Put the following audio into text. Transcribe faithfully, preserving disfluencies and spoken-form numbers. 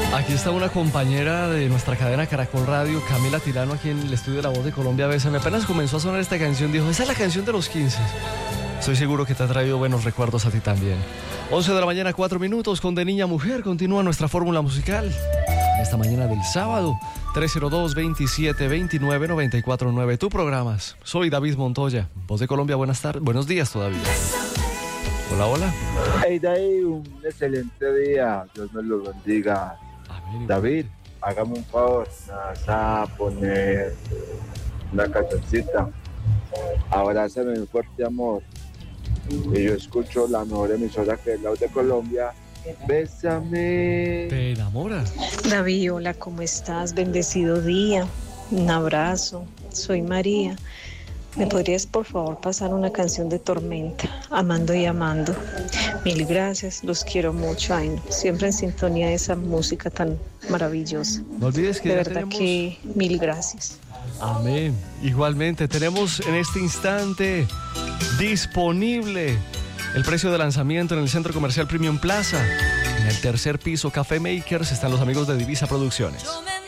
Aquí está una compañera de nuestra cadena Caracol Radio, Camila Tirano, aquí en el estudio de La Voz de Colombia. A veces me apenas comenzó a sonar esta canción, dijo, esa es la canción de los quince. Estoy seguro que te ha traído buenos recuerdos a ti también. once de la mañana, cuatro minutos, con De Niña a Mujer. Continúa nuestra fórmula musical. Esta mañana del sábado, tres cero dos, veintisiete veintinueve, noventa y cuatro nueve. Tu programas. Soy David Montoya, Voz de Colombia. Buenas tardes, buenos días todavía. Hola, hola. Hey, David, un excelente día. Dios me lo bendiga. Amén. David, hágame un favor. Me vas a poner una cancioncita. Abrázame un fuerte amor. Y yo escucho la mejor emisora que es La Voz de Colombia. Bésame. ¿Te enamoras? David, hola, ¿cómo estás? Bendecido día. Un abrazo. Soy María. ¿Me podrías, por favor, pasar una canción de Tormenta? Amando y amando. Mil gracias, los quiero mucho. Ay, no, siempre en sintonía de esa música tan maravillosa. No olvides que de ya verdad tenemos... que mil gracias. Amén. Igualmente, tenemos en este instante disponible el precio de lanzamiento en el Centro Comercial Premium Plaza. En el tercer piso, Café Makers, están los amigos de Divisa Producciones.